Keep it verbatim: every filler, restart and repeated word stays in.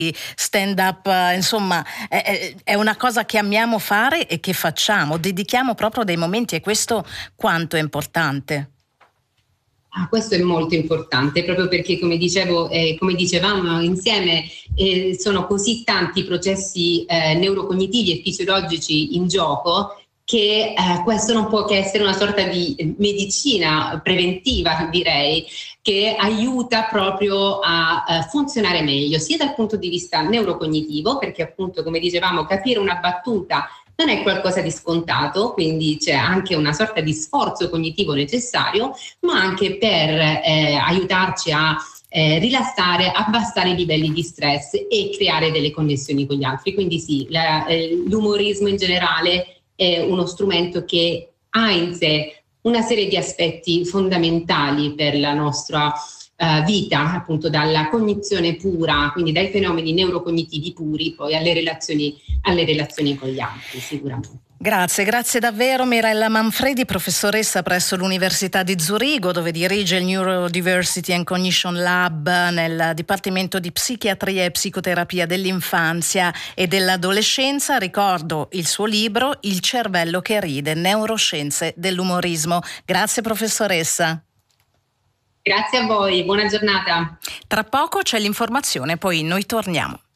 stand up, insomma è, è una cosa che amiamo fare e che facciamo, dedichiamo proprio dei momenti, e questo quanto è importante. Ah, questo è molto importante, proprio perché come dicevo, eh, come dicevamo insieme, eh, sono così tanti processi eh, neurocognitivi e fisiologici in gioco che eh, questo non può che essere una sorta di medicina preventiva, direi, che aiuta proprio a, a funzionare meglio, sia dal punto di vista neurocognitivo, perché appunto, come dicevamo, capire una battuta non è qualcosa di scontato, quindi c'è anche una sorta di sforzo cognitivo necessario, ma anche per eh, aiutarci a eh, rilassare, abbassare i livelli di stress e creare delle connessioni con gli altri. Quindi sì, la, eh, l'umorismo in generale è uno strumento che ha in sé una serie di aspetti fondamentali per la nostra uh, vita, appunto dalla cognizione pura, quindi dai fenomeni neurocognitivi puri, poi alle relazioni, alle relazioni con gli altri, sicuramente. Grazie, grazie davvero Mirella Manfredi, professoressa presso l'Università di Zurigo, dove dirige il Neurodiversity and Cognition Lab nel Dipartimento di Psichiatria e Psicoterapia dell'infanzia e dell'adolescenza. Ricordo il suo libro Il cervello che ride, neuroscienze dell'umorismo. Grazie professoressa. Grazie a voi, buona giornata. Tra poco c'è l'informazione, poi noi torniamo.